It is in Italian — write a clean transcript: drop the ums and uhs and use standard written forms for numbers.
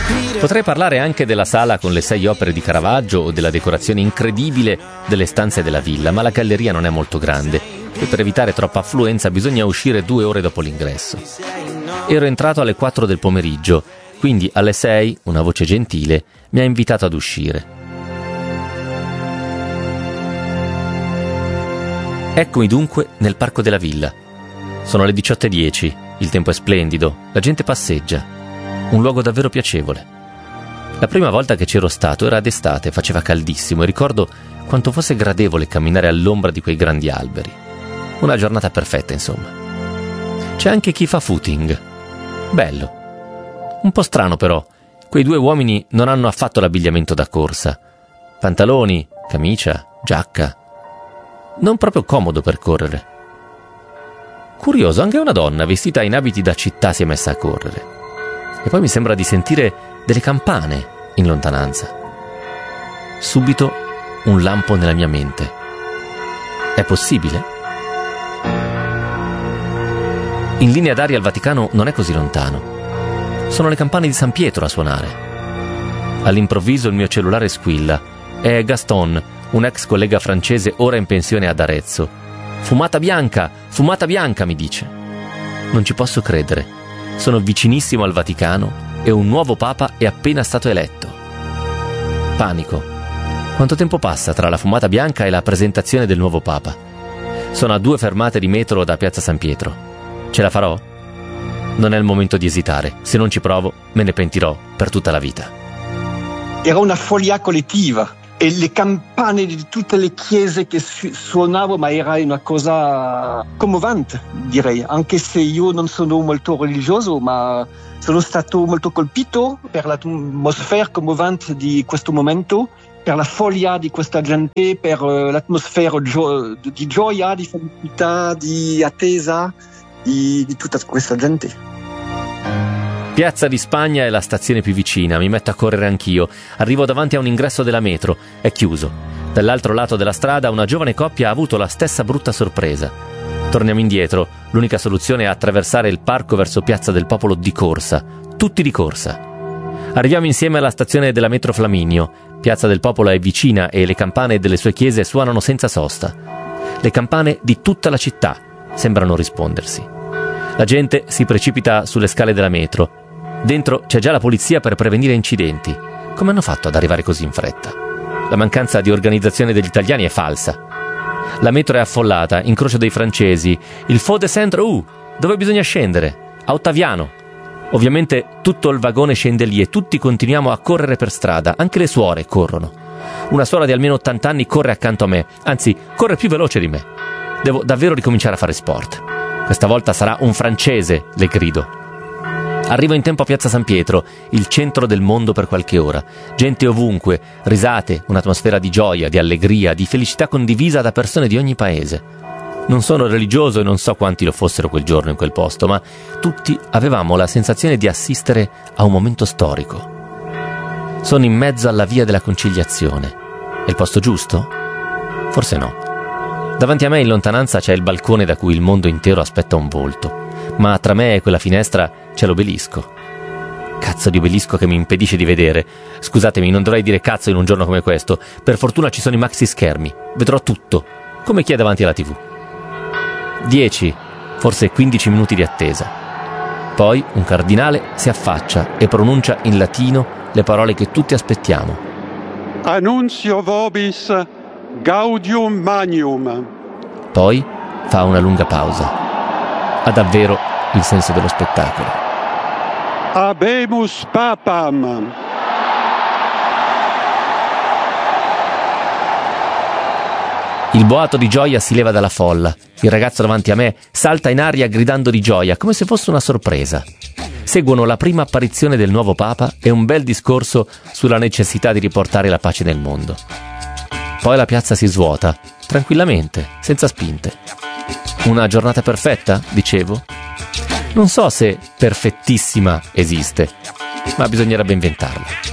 Potrei parlare anche della sala con le 6 opere di Caravaggio o della decorazione incredibile delle stanze della villa, ma la galleria non è molto grande e per evitare troppa affluenza bisogna uscire 2 ore dopo l'ingresso. Ero entrato alle 4 del pomeriggio, quindi alle 6 una voce gentile mi ha invitato ad uscire. Eccomi dunque nel parco della villa. Sono le 18:10, il tempo è splendido, la gente passeggia. Un luogo davvero piacevole. La prima volta che c'ero stato era d'estate, faceva caldissimo e ricordo quanto fosse gradevole camminare all'ombra di quei grandi alberi. Una giornata perfetta, insomma. C'è anche chi fa footing. Bello. Un po' strano però, quei 2 uomini non hanno affatto l'abbigliamento da corsa. Pantaloni, camicia, giacca. Non proprio comodo per correre. Curioso, anche una donna vestita in abiti da città si è messa a correre. E poi mi sembra di sentire delle campane in lontananza. Subito un lampo nella mia mente. È possibile? In linea d'aria il Vaticano non è così lontano. Sono le campane di San Pietro a suonare. All'improvviso il mio cellulare squilla. È Gaston, un ex collega francese ora in pensione ad Arezzo. Fumata bianca, mi dice. Non ci posso credere. Sono vicinissimo al Vaticano e un nuovo Papa è appena stato eletto. Panico. Quanto tempo passa tra la fumata bianca e la presentazione del nuovo Papa? Sono a 2 fermate di metro da Piazza San Pietro. Ce la farò? Non è il momento di esitare. Se non ci provo, me ne pentirò per tutta la vita. Era una follia collettiva. E le campane di tutte le chiese che suonavo, ma era una cosa commovente, direi, anche se io non sono molto religioso, ma sono stato molto colpito per l'atmosfera commovente di questo momento, per la follia di questa gente, per l'atmosfera di gioia, di felicità, di attesa di tutta questa gente. Piazza di Spagna è la stazione più vicina, mi metto a correre anch'io. Arrivo davanti a un ingresso della metro, è chiuso. Dall'altro lato della strada una giovane coppia ha avuto la stessa brutta sorpresa. Torniamo indietro, l'unica soluzione è attraversare il parco verso Piazza del Popolo di corsa, tutti di corsa. Arriviamo insieme alla stazione della metro Flaminio. Piazza del Popolo è vicina e le campane delle sue chiese suonano senza sosta. Le campane di tutta la città sembrano rispondersi. La gente si precipita sulle scale della metro. Dentro c'è già la polizia per prevenire incidenti. Come hanno fatto ad arrivare così in fretta? La mancanza di organizzazione degli italiani è falsa. La metro è affollata, incrocio dei francesi. Il Faux de Centre, dove bisogna scendere? A Ottaviano. Ovviamente tutto il vagone scende lì e tutti continuiamo a correre per strada, anche le suore corrono. Una suora di almeno 80 anni corre accanto a me, anzi, corre più veloce di me. Devo davvero ricominciare a fare sport. Questa volta sarà un francese, le grido. Arrivo in tempo a Piazza San Pietro, il centro del mondo per qualche ora. Gente ovunque, risate, un'atmosfera di gioia, di allegria, di felicità condivisa da persone di ogni paese. Non sono religioso e non so quanti lo fossero quel giorno in quel posto, ma tutti avevamo la sensazione di assistere a un momento storico. Sono in mezzo alla via della conciliazione. È il posto giusto? Forse no. Davanti a me in lontananza c'è il balcone da cui il mondo intero aspetta un volto. Ma tra me e quella finestra c'è l'obelisco. Cazzo di obelisco che mi impedisce di vedere. Scusatemi, non dovrei dire cazzo in un giorno come questo. Per fortuna ci sono i maxi schermi. Vedrò tutto, come chi è davanti alla TV. 10, forse 15 minuti di attesa. Poi un cardinale si affaccia e pronuncia in latino le parole che tutti aspettiamo. Annunzio vobis gaudium magnum. Poi fa una lunga pausa. Ha davvero il senso dello spettacolo. Habemus papam. Il boato di gioia si leva dalla folla. Il ragazzo davanti a me salta in aria gridando di gioia, come se fosse una sorpresa. Seguono la prima apparizione del nuovo Papa e un bel discorso sulla necessità di riportare la pace nel mondo. Poi la piazza si svuota, tranquillamente, senza spinte. Una giornata perfetta, dicevo? Non so se perfettissima esiste, ma bisognerebbe inventarla.